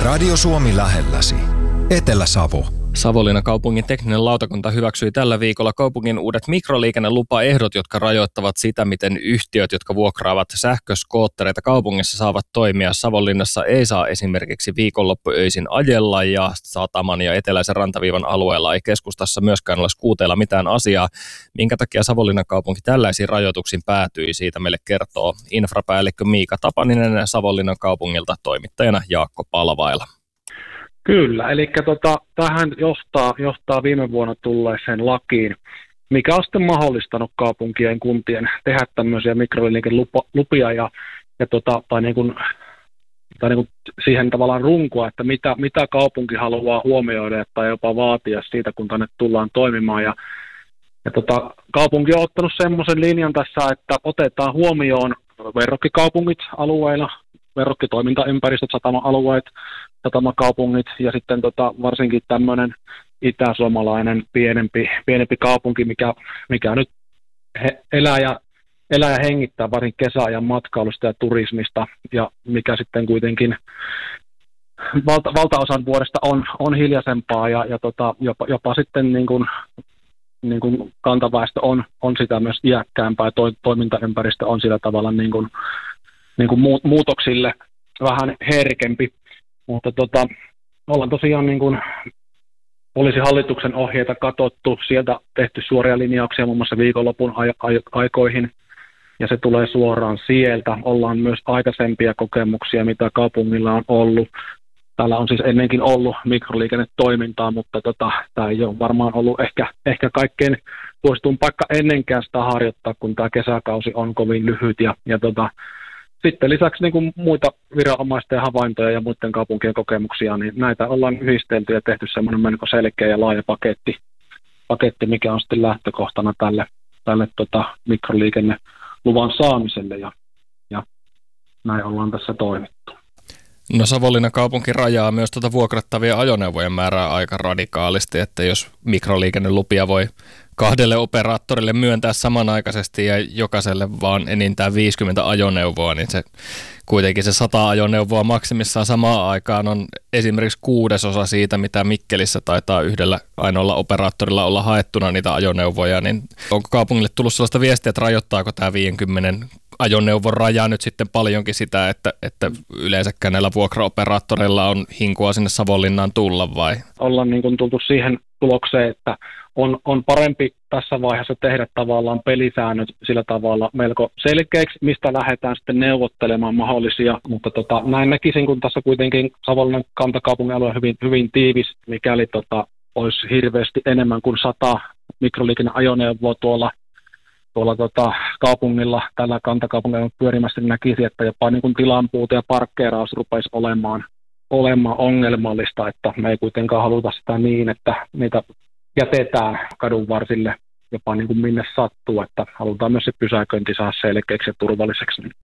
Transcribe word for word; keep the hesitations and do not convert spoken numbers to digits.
Radio Suomi lähelläsi. Etelä-Savo. Savonlinnan kaupungin tekninen lautakunta hyväksyi tällä viikolla kaupungin uudet mikroliikennelupaehdot, jotka rajoittavat sitä, miten yhtiöt, jotka vuokraavat sähköskoottereita kaupungissa, saavat toimia. Savonlinnassa ei saa esimerkiksi viikonloppuöisin ajella ja Sataman ja eteläisen rantaviivan alueella ei keskustassa myöskään ole skuuteilla mitään asiaa. Minkä takia Savonlinnan kaupunki tällaisiin rajoituksiin päätyi, siitä meille kertoo infrapäällikkö Miika Tapaninen Savonlinnan kaupungilta, toimittajana Jaakko Palvaila. Kyllä, eli tota, tähän johtaa, johtaa viime vuonna tulleeseen lakiin, mikä on sitten mahdollistanut kaupunkien kuntien tehdä tämmöisiä mikroliikentelupia ja, ja tota, tai, niin kuin, tai niin kuin siihen tavallaan runkoa, että mitä, mitä kaupunki haluaa huomioida tai jopa vaatia siitä, kun tänne tullaan toimimaan. Ja, ja tota, kaupunki on ottanut semmoisen linjan tässä, että otetaan huomioon verrokkikaupungit alueilla, verrokkitoimintaympäristöt, satama-alueet, satamakaupungit ja sitten tota, varsinkin tämmöinen itäsuomalainen pienempi, pienempi kaupunki, mikä, mikä nyt he, elää, ja, elää ja hengittää varsin kesäajan matkailusta ja turismista ja mikä sitten kuitenkin valta, valtaosan vuodesta on, on hiljaisempaa ja, ja tota, jopa, jopa sitten niin kuin, niin kuin kantaväestö on, on sitä myös iäkkäämpää ja to, toimintaympäristö on sillä tavalla niin kuin, niin kuin muutoksille vähän herkempi. Mutta tota, ollaan tosiaan niin kuin poliisihallituksen ohjeita katsottu, sieltä tehty suoria linjauksia muun muassa viikonlopun aikoihin, ja se tulee suoraan sieltä. Ollaan myös aikaisempia kokemuksia, mitä kaupungilla on ollut. Täällä on siis ennenkin ollut mikroliikennetoimintaa, mutta tota, tämä ei ole varmaan ollut ehkä, ehkä kaikkein suosituin paikka ennenkään sitä harjoittaa, kun tämä kesäkausi on kovin lyhyt. Ja, ja tota, sitten lisäksi niin kuin muita viranomaisten havaintoja ja muiden kaupunkien kokemuksia, niin näitä ollaan yhdistelty ja tehty semmoinen melko selkeä ja laaja paketti, paketti mikä on sitten lähtökohtana tälle, tälle tota, mikroliikenneluvan saamiselle ja, ja näin ollaan tässä toimittu. No Savonlinnan kaupunki rajaa myös tuota vuokrattavien ajoneuvojen määrää aika radikaalisti, että jos mikroliikennelupia voi kahdelle operaattorille myöntää samanaikaisesti ja jokaiselle vaan enintään viisikymmentä ajoneuvoa, niin se kuitenkin se sata ajoneuvoa maksimissaan samaan aikaan on esimerkiksi kuudesosa siitä, mitä Mikkelissä taitaa yhdellä ainoalla operaattorilla olla haettuna niitä ajoneuvoja, niin onko kaupungille tullut sellaista viestiä, että rajoittaako tämä viidenkymmenen ajoneuvon raja nyt sitten paljonkin sitä, että, että yleensäkään näillä vuokraoperaattoreilla on hinkua sinne Savonlinnaan tulla vai? Ollaan niin kuin tultu siihen tulokseen, että on, on parempi tässä vaiheessa tehdä tavallaan pelisäännöt sillä tavalla melko selkeäksi, mistä lähdetään sitten neuvottelemaan mahdollisia, mutta tota, näin näkisin, kun tässä kuitenkin Savonlinnan kantakaupungin alue on hyvin, hyvin tiivis, mikäli tota, olisi hirveästi enemmän kuin sata mikroliikenneajoneuvoa tuolla tuolla tota, kaupungilla, tällä kantakaupungilla pyörimässä, niin näkisi, että jopa niin kuin tilanpuute ja parkkeeraus rupeisi olemaan, olemaan ongelmallista, että me ei kuitenkaan haluta sitä niin, että niitä jätetään kadun varsille jopa niin kuin minne sattuu, että halutaan myös se pysäköinti saada selkeäksi ja turvalliseksi.